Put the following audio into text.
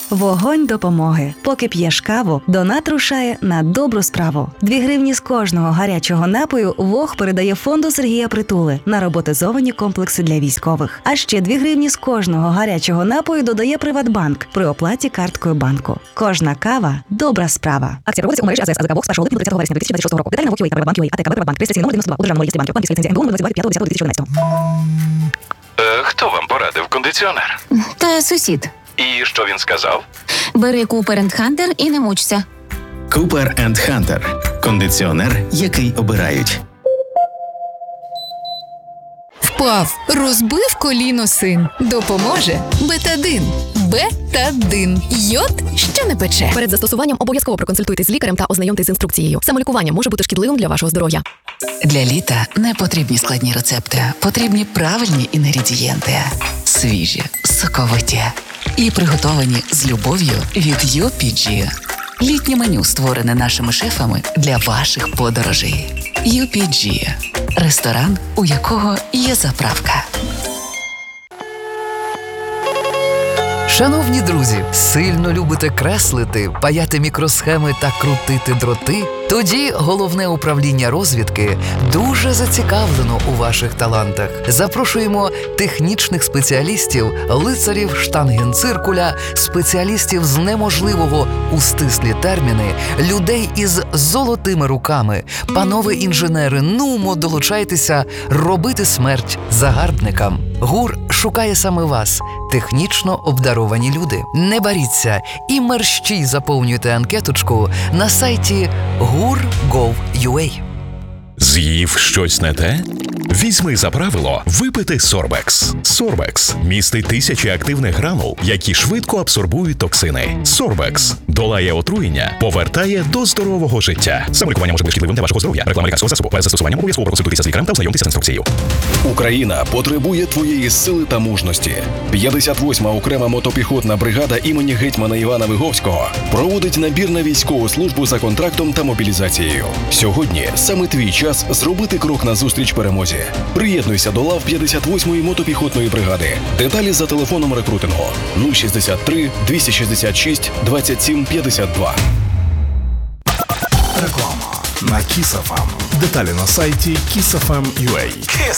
Вогонь допомоги. Поки п'єш каву, донат рушає на добру справу. 2 гривні з кожного гарячого напою ВОГ передає фонду Сергія Притули на роботизовані комплекси для військових. А ще 2 гривні з кожного гарячого напою додає Приватбанк при оплаті карткою банку. Кожна кава – добра справа. Акція проводиться у мережі АЗС АЗК ВОГ з 1 липня до 30 вересня 2026 року. Деталі на ВОГ.UA та Приватбанк.UA, АТК Приватбанк, реєстраційний номер 92, у державному реєстрі банків, банківська ліцензія НБУ номер 25.10.2011. Хто вам порадив кондиціонер? Та сусід. І що він сказав? Бери Cooper & Hunter і не мучся. Cooper & Hunter – кондиціонер, який обирають. Впав, розбив коліно син. Допоможе Бетадин. Бетадин. Йод, що не пече. Перед застосуванням обов'язково проконсультуйтесь з лікарем та ознайомтесь з інструкцією. Самолікування може бути шкідливим для вашого здоров'я. Для літа не потрібні складні рецепти. Потрібні правильні інгредієнти. Свіжі, соковиті і приготовані з любов'ю від UPG. Літнє меню створене нашими шефами для ваших подорожей. UPG – ресторан, у якого є заправка. Шановні друзі, сильно любите креслити, паяти мікросхеми та крутити дроти? Тоді Головне управління розвідки дуже зацікавлено у ваших талантах. Запрошуємо технічних спеціалістів, лицарів штангенциркуля, спеціалістів з неможливого у стислі терміни, людей із золотими руками. Панове інженери, нумо долучайтеся робити смерть загарбникам. ГУР шукає саме вас, технічно обдаровані люди. Не боріться і мерщій заповнюйте анкеточку на сайті gur.gov.ua. З'їв щось не те? Візьми за правило випити Сорбекс. Сорбекс містить тисячі активних гранул, які швидко абсорбують токсини. Сорбекс долає отруєння, повертає до здорового життя. Самолікування може бути шкідливим для вашого здоров'я. Реклама лікарського засобу. Перед застосуванням обов'язково проконсультуйтеся з лікарем та ознайомтеся з інструкцією. Україна потребує твоєї сили та мужності. 58-ма окрема мотопіхотна бригада імені гетьмана Івана Виговського проводить набір на військову службу за контрактом та мобілізацією. Сьогодні саме твій час зробити крок назустріч перемозі. Приєднуйся до лав 58-ї мотопіхотної бригади. Деталі за телефоном рекрутингу 063 266 27 52. Реклама на Kiss FM. Деталі на сайті kissfm.ua.